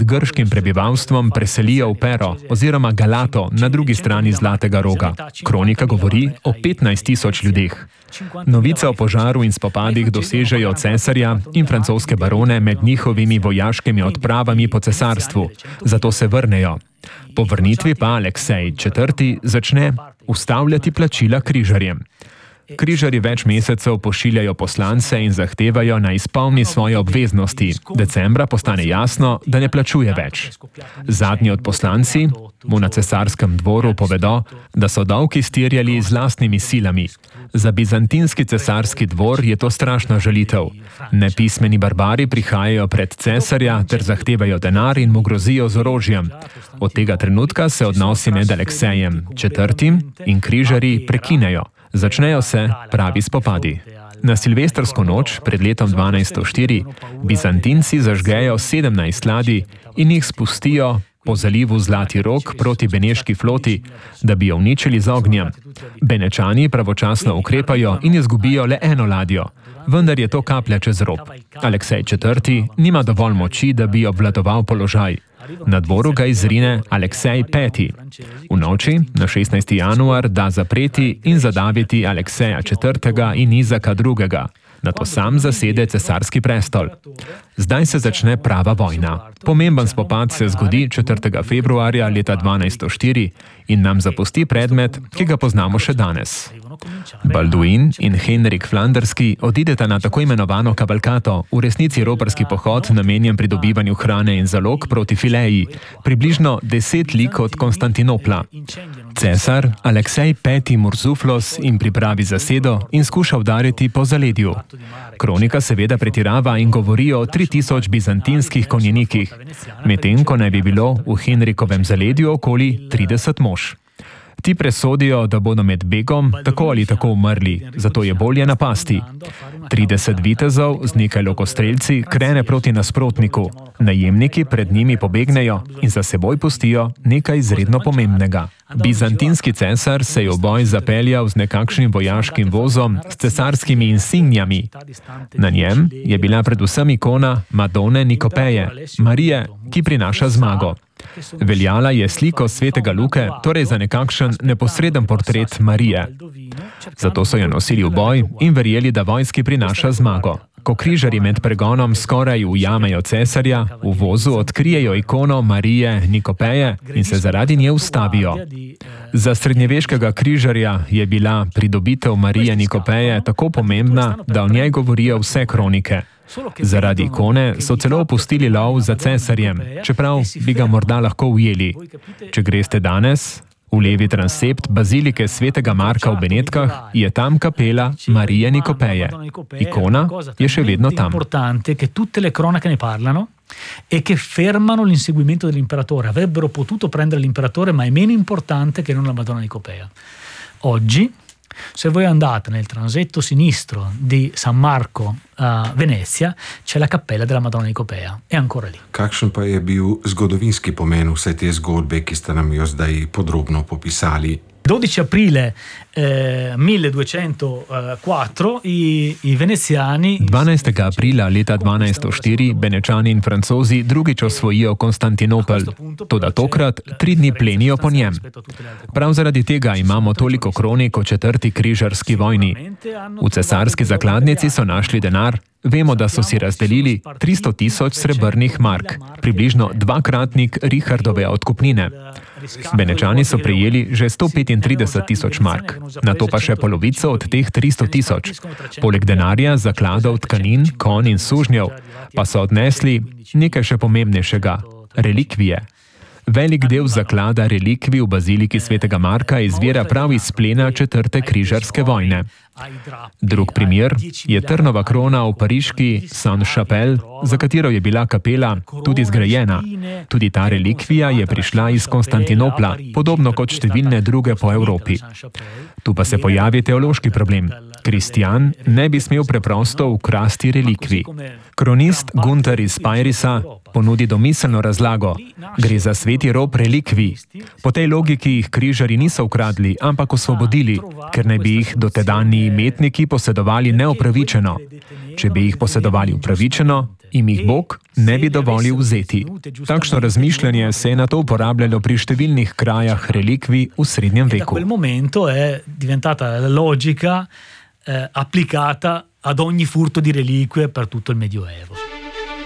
grškim prebivalstvom preselijo v Pero oziroma Galato na drugi strani Zlatega roga. Kronika govori o 15.000 ljudeh. Novice o požaru in spopadih dosežejo cesarja in francoske barone med njihovimi vojaškimi odpravami po cesarstvu, zato se vrnejo. Po vrnitvi pa Aleksej IV. Začne ustavljati plačila križarjem. Križarji več mesecev pošiljajo poslance in zahtevajo, naj izpolni svoje obveznosti. Decembra postane jasno, da ne plačuje več. Zadnji od poslanci mu na cesarskem dvoru povedo, da so dolg izterjali z lastnimi silami. Za bizantinski cesarski dvor je to strašna žalitev. Nepismeni barbari prihajajo pred cesarja ter zahtevajo denar in mu grozijo z orožjem. Od tega trenutka se odnosi med Aleksejem IV. In križarji prekinejo. Začnejo se pravi spopadi. Na silvestrsko noč pred letom 1204 Bizantinci zažgejo 17 ladij in jih spustijo po zalivu Zlati rog proti beneški floti, da bi jo uničili z ognjem. Benečani pravočasno ukrepajo in izgubijo le eno ladjo, vendar je to kaplja čez rob. Aleksej IV. Nima dovolj moči, da bi obvladoval položaj. Na dvoru ga izrine Aleksej V. V noči na 16. januar da zapreti in zadaviti Alekseja IV. In Izaka II. Nato sam zasede cesarski prestol. Zdaj se začne prava vojna. Pomemben spopad se zgodi 4. februarja leta 1204 in nam zapusti predmet, ki ga poznamo še danes. Balduin in Henrik Flanderski odideta na tako imenovano kavalkato, v resnici roparski pohod namenjen pridobivanju hrane in zalog proti Fileji, približno 10 lig od Konstantinopla. Cesar Aleksej V. Murzuflos jim pripravi zasedo in skuša udariti po zaledju. Kronika seveda pretirava in govori o 3000 bizantinskih konjenikih, medtem ko naj bi bilo v Henrikovem zaledju okoli 30 mož. Ti presodijo, da bodo med begom tako ali tako umrli, zato je bolje napasti. 30 vitezov z nekaj lokostrelci krene proti nasprotniku, najemniki pred njimi pobegnejo in za seboj pustijo nekaj izredno pomembnega. Bizantinski cesar se je v boj zapeljal z nekakšnim vojaškim vozom s cesarskimi insignijami. Na njem je bila predvsem ikona Madone Nikopeje, Marije, ki prinaša zmago. Veljala je sliko svetega Luke, torej za nekakšen neposreden portret Marije. Zato so jo nosili v boj in verjeli, da vojski prinaša zmago. Ko križarji med pregonom skoraj ujamejo cesarja, v vozu odkrijejo ikono Marije Nikopeje in se zaradi nje ustavijo. Za srednjeveškega križarja je bila pridobitev Marije Nikopeje tako pomembna, da o njej govorijo vse kronike. Zaradi ikone so celo opustili lov za cesarjem, čeprav bi ga morda lahko ujeli. Če greste danes v levi transept bazilike svetega Marka v Benetkah, je tam kapela Marije Nikopeje. Ikona je še vedno tam. E che fermano l'inseguimento dell'imperatore. Avrebbero potuto prendere l'imperatore, ma è meno importante che non la Madonna Nicopea. Oggi, se voi andate nel transetto sinistro di San Marco a Venezia, c'è la cappella della Madonna Nicopea. È ancora lì. Kakšen pa je bil zgodovinski pomen vse te zgodbe, ki ste nam jo zdaj podrobno popisali? 12 aprile 1204 i veneziani... 12. aprila leta 1204 Benečani in Francozi drugič osvojijo Konstantinopel, toda tokrat 3 dni plenijo po njem. Prav zaradi tega imamo toliko kronik o 4. križarski vojni. V cesarski zakladnici so našli denar, vemo, da so si razdelili 300.000 srebrnih mark, približno dvakratnik Richardove odkupnine. Benečani so prejeli že 135.000 mark, nato pa še polovico od teh 300.000. Poleg denarja, zakladov, tkanin, konj in sužnjev pa so odnesli nekaj še pomembnejšega – relikvije. Velik del zaklada relikvij v baziliki svetega Marka izvira prav iz plena 4. križarske vojne. Drug primer je trnova krona v pariški Saint-Chapelle, za katero je bila kapela tudi zgrajena. Tudi ta relikvija je prišla iz Konstantinopla, podobno kot številne druge po Evropi. Tu pa se pojavi teološki problem. Kristjan ne bi smel preprosto ukrasti relikvij. Kronist Gunter iz Spirisa ponudi domiselno razlago. Gre za sveti rob relikvij. Po tej logiki jih križarji niso ukradli, ampak osvobodili, ker naj bi jih dotedanji imetniki posedovali neupravičeno. Če bi jih posedovali upravičeno, jim jih Bog ne bi dovolil vzeti. Takšno razmišljanje se je nato uporabljalo pri številnih krajah relikvij v srednjem veku. Da quel momento è diventata la logica applicata ad ogni furto di reliquie per tutto il Medioevo.